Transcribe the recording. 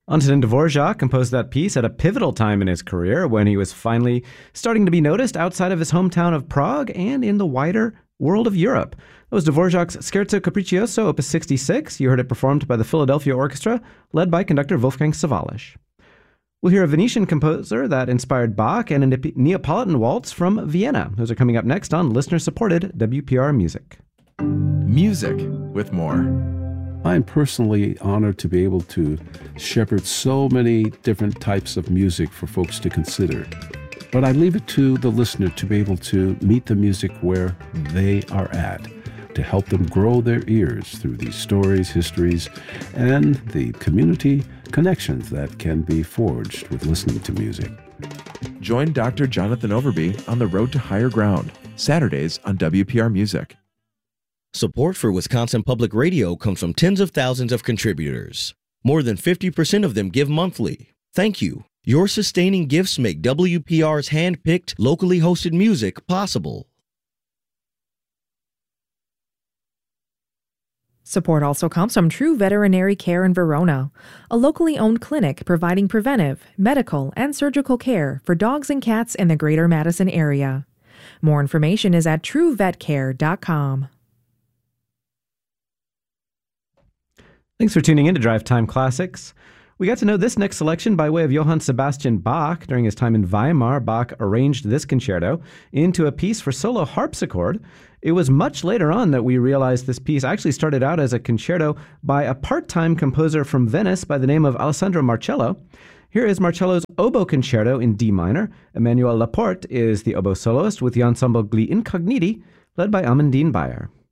Antonin Dvorak composed that piece at a pivotal time in his career when he was finally starting to be noticed outside of his hometown of Prague and in the wider world of Europe. That was Dvorak's Scherzo Capriccioso, Opus 66. You heard it performed by the Philadelphia Orchestra, led by conductor Wolfgang Sawallisch. We'll hear a Venetian composer that inspired Bach and a Neapolitan waltz from Vienna. Those are coming up next on listener-supported WPR Music. Music with more. I'm personally honored to be able to shepherd so many different types of music for folks to consider. But I leave it to the listener to be able to meet the music where they are at, to help them grow their ears through these stories, histories, and the community connections that can be forged with listening to music. Join Dr. Jonathan Overby on the Road to Higher Ground, Saturdays on WPR Music. Support for Wisconsin Public Radio comes from tens of thousands of contributors. More than 50% of them give monthly. Thank you. Your sustaining gifts make WPR's hand-picked, locally hosted music possible. Support also comes from True Veterinary Care in Verona, a locally owned clinic providing preventive, medical, and surgical care for dogs and cats in the greater Madison area. More information is at truevetcare.com. Thanks for tuning in to Drive Time Classics. We got to know this next selection by way of Johann Sebastian Bach. During his time in Weimar, Bach arranged this concerto into a piece for solo harpsichord. It was much later on that we realized this piece actually started out as a concerto by a part-time composer from Venice by the name of Alessandro Marcello. Here is Marcello's oboe concerto in D minor. Emmanuel Laporte is the oboe soloist with the ensemble Gli Incogniti, led by Amandine Bayer.